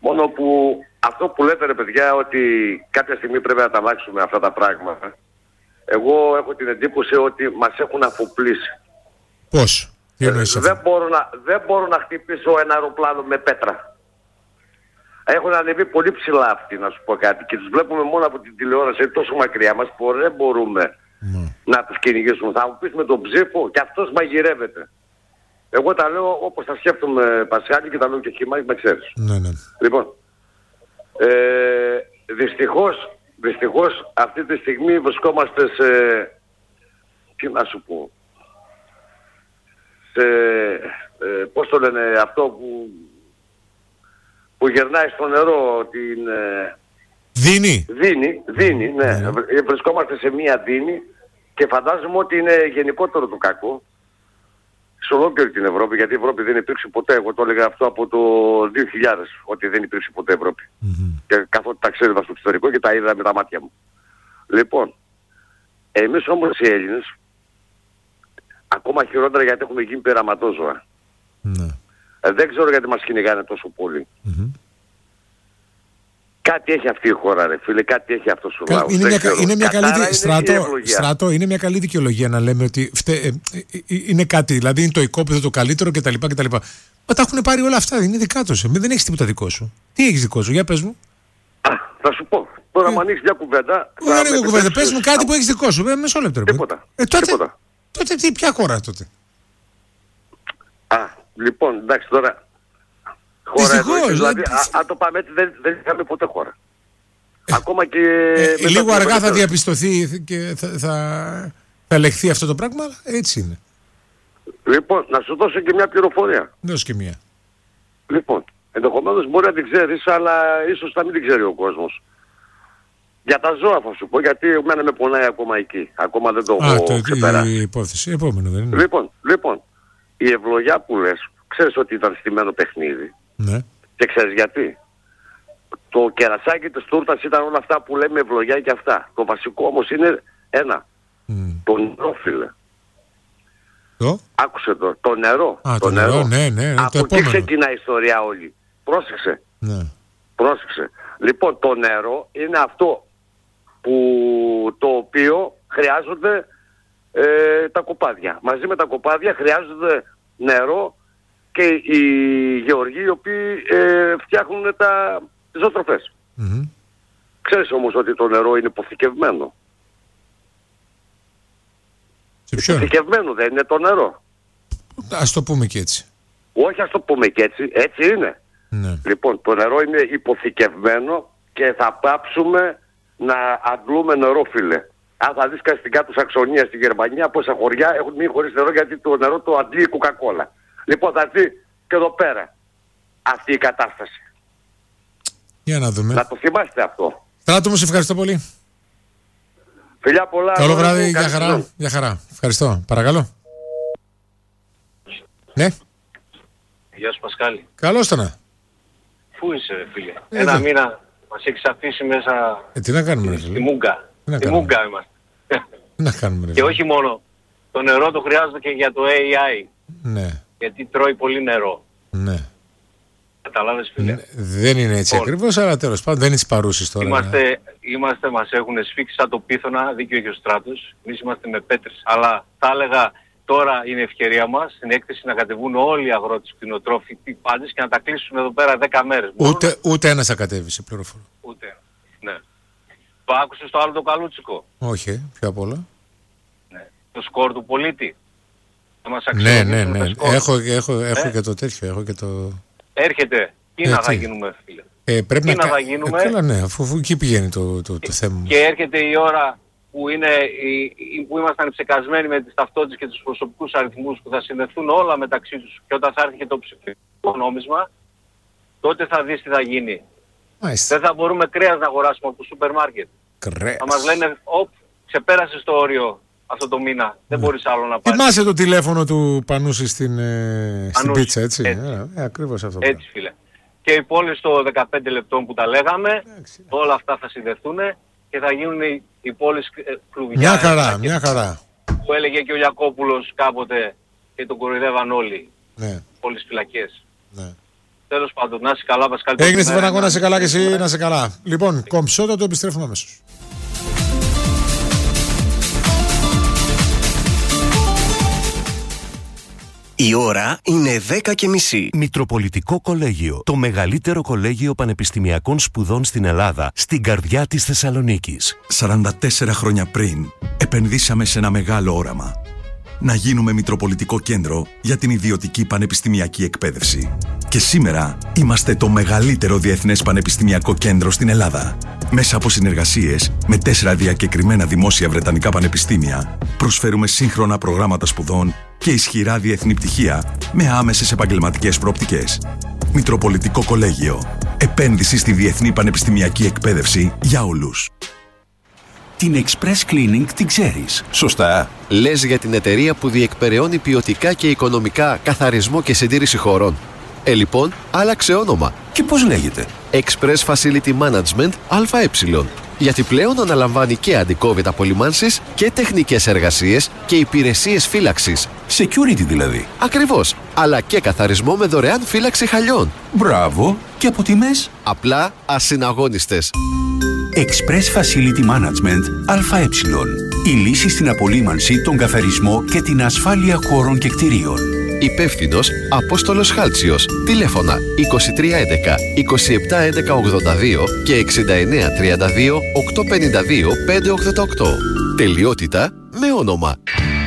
Μόνο που αυτό που λέτε ρε παιδιά, ότι κάποια στιγμή πρέπει να τα αλλάξουμε αυτά τα πράγματα. Εγώ έχω την εντύπωση ότι μας έχουν αφοπλίσει. Πώς? Τι εννοείς αυτό? Δεν μπορώ να χτυπήσω ένα αεροπλάνο με πέτρα. Έχουν ανεβεί πολύ ψηλά αυτοί, να σου πω κάτι. Και τους βλέπουμε μόνο από την τηλεόραση τόσο μακριά μας που δεν μπορούμε να τους κυνηγήσουμε. Θα μου πεις με τον ψήφο και αυτός μαγειρεύεται. Εγώ τα λέω όπως τα σκέφτομαι, Πασχάλη, και τα λέω και χυμά, με ξέρεις. Ναι. Λοιπόν, δυστυχώς αυτή τη στιγμή βρισκόμαστε σε... Τι να σου πω... πώς το λένε αυτό που γερνάει στο νερό, την... Δίνη, ναι. Βρισκόμαστε σε μία δίνη και φαντάζομαι ότι είναι γενικότερο το κακό σε ολόκληρη την Ευρώπη, γιατί η Ευρώπη δεν υπήρξε ποτέ. Εγώ το έλεγα αυτό από το 2000, ότι δεν υπήρξε ποτέ Ευρώπη. Και καθότι ταξίδευα στο εξωτερικό και τα είδα με τα μάτια μου. Λοιπόν, εμείς όμως οι Έλληνες, ακόμα χειρότερα γιατί έχουμε γίνει πειραματόζωα. Δεν ξέρω γιατί μας κυνηγάνε τόσο πολύ. Κάτι έχει αυτή η χώρα ρε φίλε, κάτι έχει αυτός ο λαός. Στράτο, είναι μια καλή δικαιολογία να λέμε ότι είναι κάτι, δηλαδή είναι το οικόπεδο το καλύτερο κτλ. Μα τα έχουν πάρει όλα αυτά, είναι δικά τους. Δεν έχεις τίποτα δικό σου. Τι έχεις δικό σου, για πες μου. Θα σου πω, τώρα μου ανοίξεις μια κουβέντα. Δεν είναι κουβέντα, πες μου κάτι που έχεις δικό σου, μισό λεπτό. Τίποτα. Τότε ποια χώρα τότε? Λοιπόν, εντάξει τώρα. Δυστυχώς. Δηλαδή, αν το πάμε έτσι δεν είχαμε ποτέ χώρα. Ακόμα και... λίγο αργά θα διαπιστωθεί και θα ελεγχθεί αυτό το πράγμα, αλλά έτσι είναι. Λοιπόν, να σου δώσω και μια πληροφορία. Δώσω και μια. Λοιπόν, ενδεχομένως μπορεί να την ξέρεις, αλλά ίσως να μην την ξέρει ο κόσμος. Για τα ζώα θα σου πω, γιατί εμένα με πονάει ακόμα εκεί. Ακόμα δεν το έχω ξεπεράσει. Η υπόθεση, επόμενο δεν είναι. Λοιπόν, η ευλογιά που λες, ξέρεις ότι ήταν στημένο παιχνίδι. Ναι. Και ξέρεις γιατί? Το κερασάκι της τούρτας ήταν όλα αυτά που λέμε ευλογιά και αυτά. Το βασικό όμως είναι ένα. Το νερό, φίλε. Άκουσε το νερό. Το νερό, ναι. Από εκεί ξεκινά η ιστορία όλη. Πρόσεξε. Ναι. Πρόσεξε. Λοιπόν, το νερό είναι αυτό το οποίο χρειάζονται τα κοπάδια. Μαζί με τα κοπάδια χρειάζονται νερό και οι γεωργοί οι οποίοι φτιάχνουν τις ζωοτροφές. Ξέρεις όμως ότι το νερό είναι υποθηκευμένο. Υποθηκευμένο δεν είναι το νερό. Ας το πούμε και έτσι. Όχι, ας το πούμε και έτσι. Έτσι είναι. Ναι. Λοιπόν, το νερό είναι υποθηκευμένο και θα πάψουμε να αντλούμε νερό, φίλε. Αν θα δεις στην κάτω Σαξονία, στη Γερμανία, πόσα χωριά έχουν μείνει χωρίς νερό, γιατί το νερό το αντλεί η Coca-Cola. Λοιπόν, θα έρθει και εδώ πέρα αυτή η κατάσταση. Για να δούμε. Να το θυμάστε αυτό. Στράτο μου, σε ευχαριστώ πολύ. Φιλιά πολλά. Καλό βράδυ, για χαρά. Ευχαριστώ. Παρακαλώ. Ναι. Γεια σου Πασχάλη. Καλώς το να. Πού είσαι ρε φίλε? Ένα μήνα μας έχεις αφήσει μέσα τι να κάνουμε, ρε, στη Μούγκα. Στη Μούγκα είμαστε. Τι να κάνουμε, ρε, και όχι μόνο. Το νερό το χρειάζεται και για το AI. Ναι. Γιατί τρώει πολύ νερό. Ναι. Καταλάβες φίλε. Δεν είναι έτσι ακριβώς, αλλά τέλος πάντων δεν είναι τις παρούσεις τώρα. Μας έχουν σφίξει σαν το πίθωνα, δίκιο έχει ο Στράτος. Εμείς είμαστε με πέτρες. Αλλά θα έλεγα τώρα είναι ευκαιρία μας στην έκθεση να κατεβούν όλοι οι αγρότες, κτηνοτρόφοι, πάντες και να τα κλείσουμε εδώ πέρα 10 μέρες. Ούτε ένας θα κατέβει, σε πληροφορώ. Ούτε. Ναι. Το άκουσες το άλλο το καλούτσικο? Όχι, πιο απ' όλα. Ναι. Το σκορ του πολίτη. Ναι. Έχω και το τέτοιο, έχω και το... Έρχεται. Θα γίνουμε, φίλε. Πρέπει να θα γίνουμε. Καλά, ναι, αφού εκεί πηγαίνει το θέμα. Και έρχεται η ώρα που ήμασταν ψεκασμένοι με τις ταυτότητες και τους προσωπικούς αριθμούς που θα συνδεθούν όλα μεταξύ τους, και όταν θα έρθει και το ψηφιακό νόμισμα, τότε θα δεις τι θα γίνει. Μάλιστα. Δεν θα μπορούμε κρέας να αγοράσουμε από το σούπερ μάρκετ. Κρέας. Θα μας λένε, ξεπέρασες το όριο αυτό το μήνα, δεν μπορείς άλλο να πάρεις. Θυμάσαι το τηλέφωνο του Πανούση στην πίτσα, έτσι. Ακριβώς αυτό. Έτσι φίλε. Και οι πόλεις των 15 λεπτών που τα λέγαμε, όλα αυτά θα συνδεθούν και θα γίνουν οι πόλεις κλουβιά. Μια χαρά. Που έλεγε και ο Λιακόπουλος κάποτε και τον κοροϊδεύαν όλοι. Ναι. Πόλεις φυλακές. Ναι. Τέλος πάντων, να είσαι καλά, Πασχάλη. Έγινε στην Παναγό, να είσαι καλά και εσύ, να είσαι καλά. Λοιπόν, κομψότατο, επιστρέφουμε αμέσως. Η ώρα είναι 10:30. Μητροπολιτικό Κολέγιο. Το μεγαλύτερο κολέγιο πανεπιστημιακών σπουδών στην Ελλάδα, στην καρδιά της Θεσσαλονίκης. 44 χρόνια πριν, επενδύσαμε σε ένα μεγάλο όραμα. Να γίνουμε Μητροπολιτικό Κέντρο για την ιδιωτική πανεπιστημιακή εκπαίδευση. Και σήμερα είμαστε το μεγαλύτερο διεθνές πανεπιστημιακό κέντρο στην Ελλάδα. Μέσα από συνεργασίες με 4 διακεκριμένα δημόσια βρετανικά πανεπιστήμια, προσφέρουμε σύγχρονα προγράμματα σπουδών και ισχυρά διεθνή πτυχία με άμεσες επαγγελματικές προοπτικές. Μητροπολιτικό Κολέγιο. Επένδυση στη διεθνή πανεπιστημιακή εκπαίδευση για όλους. Την Express Cleaning την ξέρεις, σωστά? Λες για την εταιρεία που διεκπεραιώνει ποιοτικά και οικονομικά καθαρισμό και συντήρηση χωρών. Λοιπόν, άλλαξε όνομα. Και πώς λέγεται? Express Facility Management ΑΕ. Γιατί πλέον αναλαμβάνει και αντικόβιτ απολυμάνσεις και τεχνικές εργασίες και υπηρεσίες φύλαξης. Security δηλαδή. Ακριβώς. Αλλά και καθαρισμό με δωρεάν φύλαξη χαλιών. Μπράβο. Και από τιμές? Απλά ασυναγώνιστες. Express Facility Management ΑΕ. Η λύση στην απολύμανση, τον καθαρισμό και την ασφάλεια χώρων και κτηρίων. Υπεύθυνος Απόστολος Χάλτσιος. Τηλέφωνα 2311 2711 82 και 6932 852 588. Τελειότητα με όνομα.